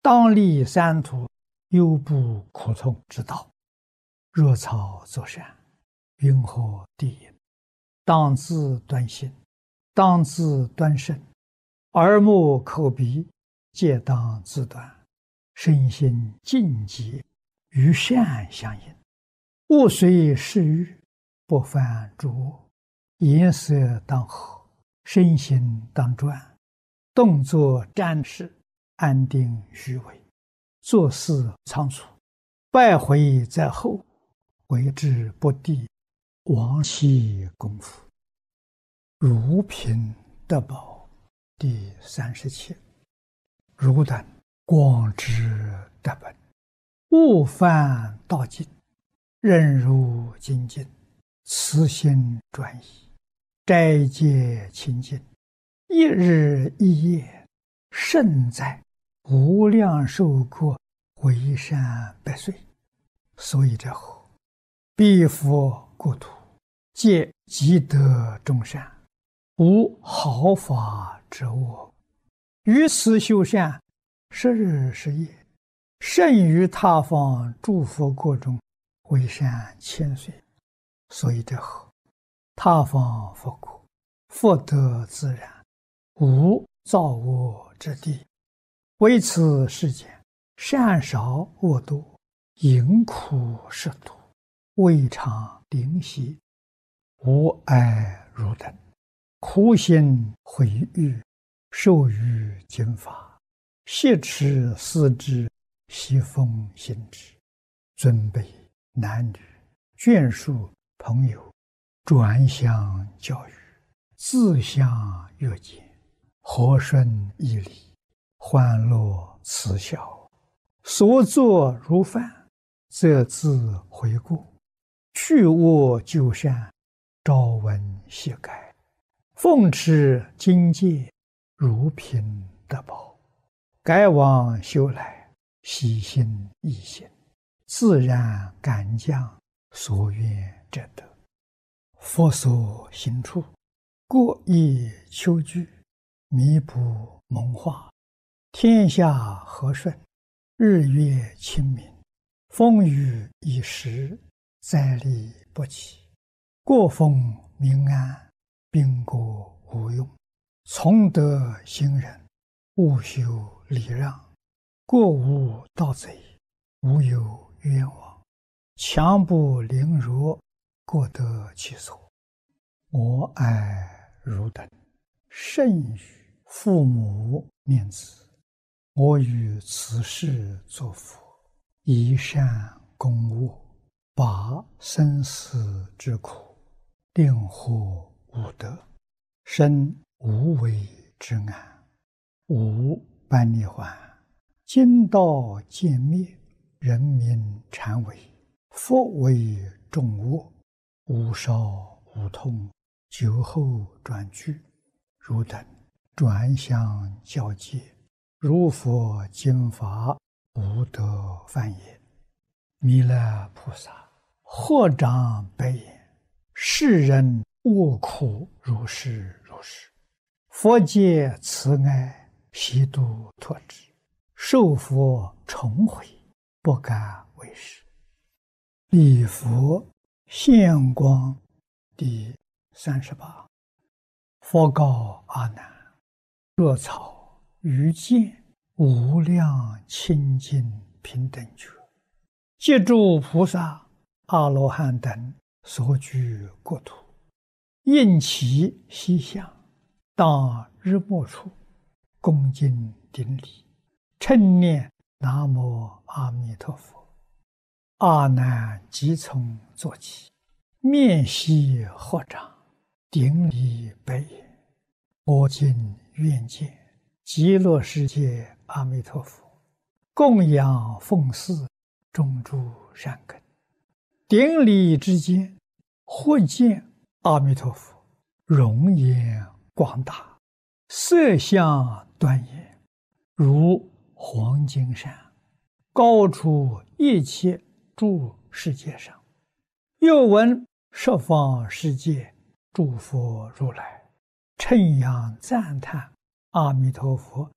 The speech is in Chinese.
当立三途，忧怖苦痛之道。若草作善，云何地也？当自端心，当自端身，耳目口鼻皆当自端，身心净洁，与善相应。物随适欲，不犯诸恶。颜色当和，身心当专。动作瞻视，安定虚伪。做事仓促，败回在后，为之不第，亡其功夫。如贫得宝第37。汝等广之得本，勿犯道尽，任如精进，慈心专一，斋戒清净，一日一夜，胜在无量寿国，回山百岁。所以者何？彼佛国土，皆积德众善，无毫发之恶。于此修善，10日10夜，胜于他方诸佛国中，回山千岁。所以者何？他方佛国，福德自然，无造恶之地。为此世间，善少恶多，淫苦食毒，未尝灵犀。吾爱汝等，苦心毁誉，受于经法，挟持思之，习奉行之。尊卑男女，眷属朋友，转相教育，自相约见，和顺义理，欢乐慈孝，所作如饭，则自回顾，去恶就善，朝闻夕改，奉持经戒，如贫得宝。改往修来，喜心易行，自然感将，所愿者得。佛所行处，过意求具，弥补蒙化，天下和顺，日月清明，风雨已时，灾利不起。国丰民安，兵国无用。从德行仁，务修礼让，国无盗贼，无有冤枉。强不凌弱，各得其所。我爱汝等，甚于父母念子。我于此世作佛，以善攻恶，拔生死之苦，令获无得，生无为之安。无般涅槃，经道渐灭，人民禅为，佛为众恶，无少无痛，酒后转句。汝等转相教戒，如佛经法，无得犯也。弥勒菩萨合掌白言：世人恶苦如是如是，佛界慈爱，悉度脱之，受佛重回，不敢为是。礼佛现光第38。佛告阿难：若草于见无量清净平等觉，借诸菩萨阿罗汉等所居国土，应其西向，当日没处，恭敬顶礼，称念南无阿弥陀佛。阿难即从坐起，面悉合掌，顶礼白言：我今愿见极乐世界阿弥陀佛，供养奉祀，种诸善根。顶礼之间，忽见阿弥陀佛容颜广大，色相端严，如黄金山，高出一切诸世界上。又闻十方世界诸佛如来称扬赞叹阿弥陀佛